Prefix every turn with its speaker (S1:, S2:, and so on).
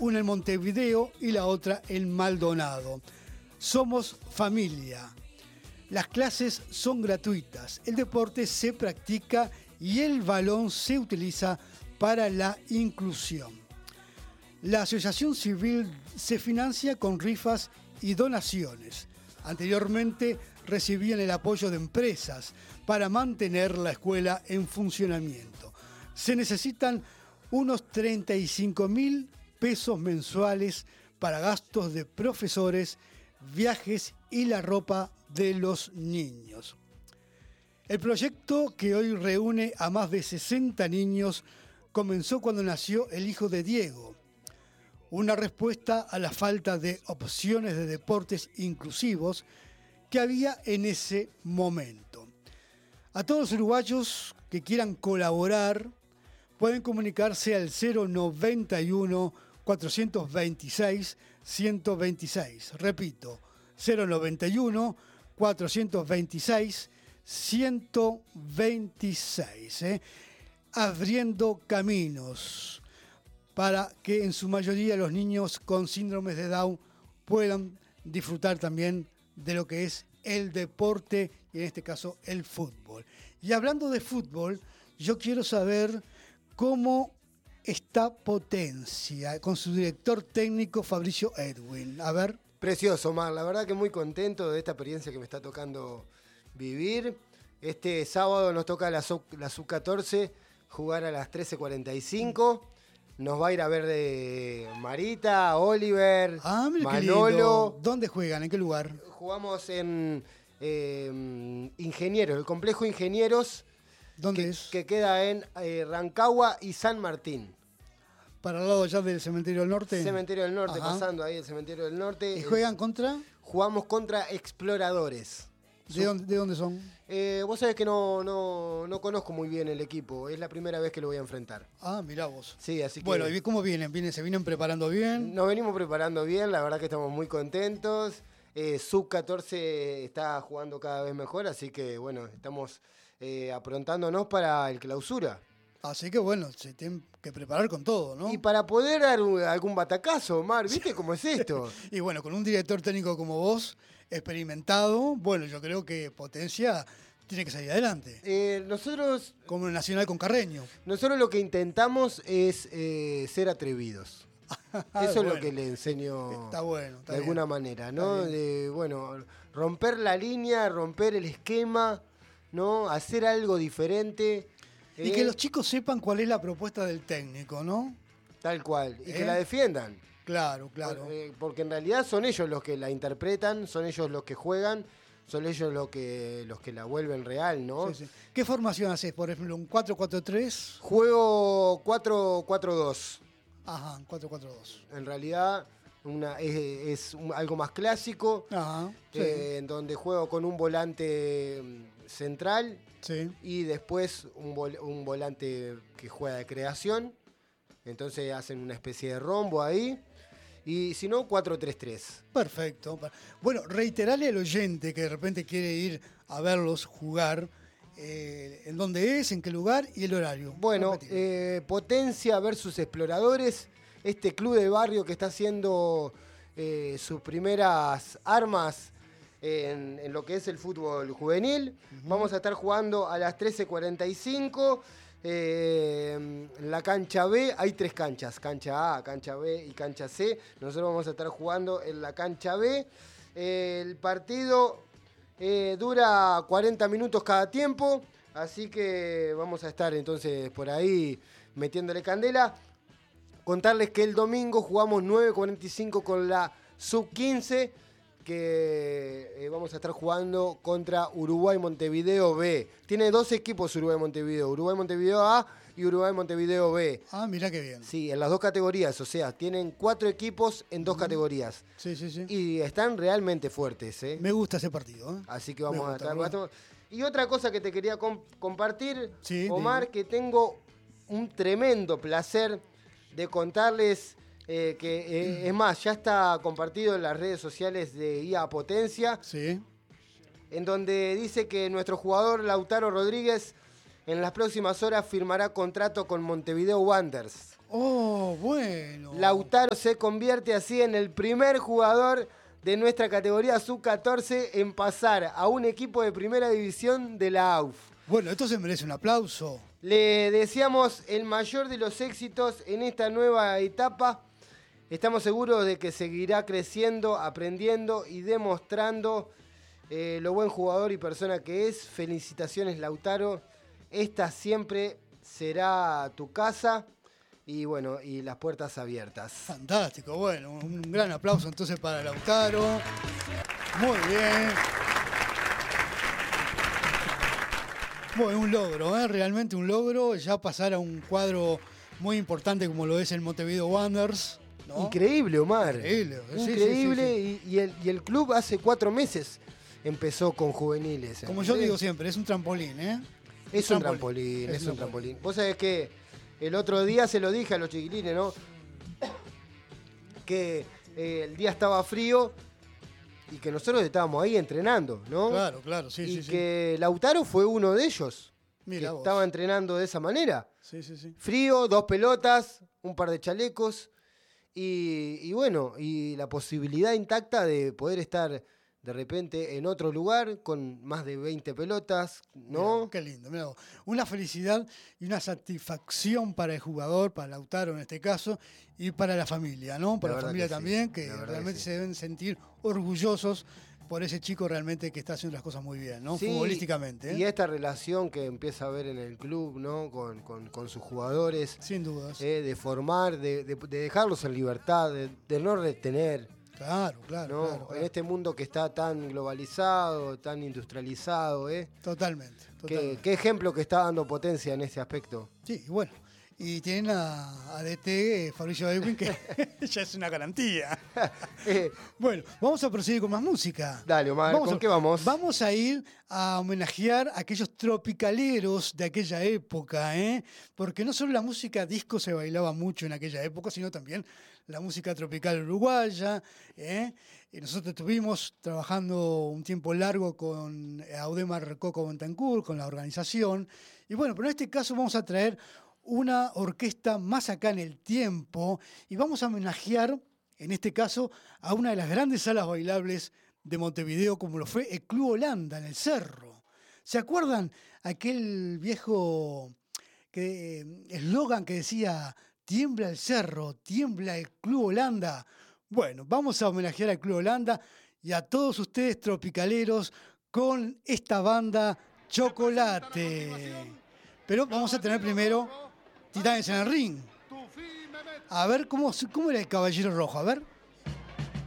S1: una en Montevideo y la otra en Maldonado. Somos familia. Las clases son gratuitas, el deporte se practica y el balón se utiliza para la inclusión. La asociación civil se financia con rifas y donaciones. Anteriormente recibían el apoyo de empresas para mantener la escuela en funcionamiento. Se necesitan unos 35.000 pesos mensuales para gastos de profesores, viajes y la ropa de los niños. El proyecto, que hoy reúne a más de 60 niños, comenzó cuando nació el hijo de Diego. Una respuesta a la falta de opciones de deportes inclusivos que había en ese momento. A todos los uruguayos que quieran colaborar pueden comunicarse al 091 426 126. Repito, 091 426 126. Abriendo caminos para que en su mayoría los niños con síndromes de Down puedan disfrutar también de lo que es el deporte y en este caso el fútbol. Y hablando de fútbol, yo quiero saber cómo está Potencia con su director técnico Fabricio Edwin. A ver.
S2: Precioso, Omar. La verdad que muy contento de esta experiencia que me está tocando vivir. Este sábado nos toca la Sub-14 jugar a las 13:45. Nos va a ir a ver de Marita, Oliver, Manolo.
S1: ¿Dónde juegan? ¿En qué lugar?
S2: Jugamos en Ingenieros, el complejo Ingenieros.
S1: ¿Dónde es?
S2: Que queda en Rancagua y San Martín.
S1: ¿Para el lado ya del Cementerio del Norte?
S2: Cementerio del Norte,
S1: Ajá.
S2: Pasando ahí el Cementerio del Norte.
S1: ¿Y juegan contra?
S2: Jugamos contra Exploradores.
S1: ¿De dónde son?
S2: Vos sabés que no conozco muy bien el equipo. Es la primera vez que lo voy a enfrentar.
S1: Ah, mirá vos.
S2: Sí, así que...
S1: Bueno, ¿y cómo vienen? ¿Se vienen preparando bien?
S2: Nos venimos preparando bien, la verdad que estamos muy contentos. Sub-14 está jugando cada vez mejor, así que bueno, estamos aprontándonos para el clausura.
S1: Así que bueno, se tienen que preparar con todo, ¿no?
S2: Y para poder dar algún batacazo, Omar, ¿viste cómo es esto?
S1: Y bueno, con un director técnico como vos, experimentado, bueno, yo creo que Potencia tiene que salir adelante.
S2: Nosotros...
S1: Como el Nacional con Carreño.
S2: Nosotros lo que intentamos es ser atrevidos. Eso es lo que le enseño.
S1: Está bueno,
S2: de alguna manera, ¿no? Bueno, romper la línea, romper el esquema, ¿no? Hacer algo diferente.
S1: Y que los chicos sepan cuál es la propuesta del técnico, ¿no?
S2: Tal cual. Y que la defiendan.
S1: Claro.
S2: Porque en realidad son ellos los que la interpretan, son ellos los que juegan, son ellos los que la vuelven real, ¿no?
S1: Sí. ¿Qué formación haces? Por ejemplo, ¿un 4-4-3?
S2: Juego 4-4-2.
S1: Ajá, 4-4-2.
S2: En realidad es algo más clásico.
S1: Ajá, sí.
S2: En donde juego con un volante central.
S1: Sí.
S2: Y después un volante que juega de creación. Entonces hacen una especie de rombo ahí. Y si no, 4-3-3.
S1: Perfecto. Bueno, reiterarle al oyente que de repente quiere ir a verlos jugar, en dónde es, en qué lugar y el horario.
S2: Bueno, Potencia versus Exploradores, este club de barrio que está haciendo sus primeras armas en lo que es el fútbol juvenil. Uh-huh. Vamos a estar jugando a las 13:45. En la cancha B hay 3 canchas, cancha A, cancha B y cancha C. Nosotros vamos a estar jugando en la cancha B. El partido dura 40 minutos cada tiempo, así que vamos a estar entonces por ahí metiéndole candela. Contarles que el domingo jugamos 9:45 con la Sub-15, que vamos a estar jugando contra Uruguay-Montevideo B. Tiene 2 equipos Uruguay-Montevideo, Uruguay-Montevideo A y Uruguay-Montevideo B.
S1: Ah, mirá qué bien.
S2: Sí, en las 2 categorías, o sea, tienen 4 equipos en 2 categorías.
S1: Sí.
S2: Y están realmente fuertes, ¿eh?
S1: Me gusta ese partido, ¿eh?
S2: Así que vamos a estar. Y otra cosa que te quería compartir,
S1: sí,
S2: Omar, que tengo un tremendo placer de contarles que es más, ya está compartido en las redes sociales de IA Potencia,
S1: sí,
S2: en donde dice que nuestro jugador Lautaro Rodríguez en las próximas horas firmará contrato con Montevideo Wanderers.
S1: Oh, bueno.
S2: Lautaro se convierte así en el primer jugador de nuestra categoría sub-14 en pasar a un equipo de primera división de la AUF.
S1: Bueno, esto se merece un aplauso.
S2: Le deseamos el mayor de los éxitos en esta nueva etapa. Estamos seguros de que seguirá creciendo, aprendiendo y demostrando lo buen jugador y persona que es. Felicitaciones, Lautaro. Esta siempre será tu casa. Y bueno, y las puertas abiertas.
S1: Fantástico, bueno, un gran aplauso entonces para Lautaro. Muy bien. Bueno, un logro, realmente un logro. Ya pasar a un cuadro muy importante como lo es el Montevideo Wanderers, ¿no?
S2: Increíble, Omar.
S1: Increíble.
S2: Increíble.
S1: Sí.
S2: Y el club hace 4 meses empezó con juveniles.
S1: Como yo digo siempre, es un trampolín,
S2: Es un trampolín. Vos sabés que el otro día se lo dije a los chiquilines, ¿no? Que el día estaba frío y que nosotros estábamos ahí entrenando, ¿no?
S1: Claro, sí.
S2: Y que Lautaro fue uno de ellos.
S1: Mirá
S2: que
S1: vos.
S2: estaba entrenando de esa manera.
S1: Sí.
S2: Frío, 2 pelotas, un par de chalecos y bueno, y la posibilidad intacta de poder estar de repente en otro lugar con más de 20 pelotas, ¿no?
S1: Mirá, qué lindo, mirá vos. Una felicidad y una satisfacción para el jugador, para Lautaro en este caso, y para la familia, ¿no? Para la familia también, que realmente se deben sentir orgullosos por ese chico realmente que está haciendo las cosas muy bien, ¿no?
S2: Sí,
S1: futbolísticamente.
S2: Y esta relación que empieza a haber en el club, ¿no? Con sus jugadores.
S1: Sin dudas.
S2: De formar, de dejarlos en libertad, de no retener.
S1: Claro.
S2: En este mundo que está tan globalizado, tan industrializado,
S1: Totalmente.
S2: ¿Qué ejemplo que está dando Potencia en este aspecto?
S1: Sí, bueno. Y tienen a DT Fabricio Edwin, que ya es una garantía. Bueno, vamos a proseguir con más música.
S2: Dale, Omar, ¿con qué vamos?
S1: Vamos a ir a homenajear a aquellos tropicaleros de aquella época, porque no solo la música disco se bailaba mucho en aquella época, sino también la música tropical uruguaya. Y nosotros estuvimos trabajando un tiempo largo con Audemars Coco Bentancur, con la organización. Y bueno, pero en este caso vamos a traer una orquesta más acá en el tiempo y vamos a homenajear, en este caso, a una de las grandes salas bailables de Montevideo, como lo fue el Club Holanda en el Cerro. ¿Se acuerdan aquel viejo eslogan que decía tiembla el Cerro, tiembla el Club Holanda? Bueno, vamos a homenajear al Club Holanda y a todos ustedes tropicaleros con esta banda Chocolate. Pero vamos a tener primero Titanes en el Ring. A ver, ¿cómo era el Caballero Rojo? A ver.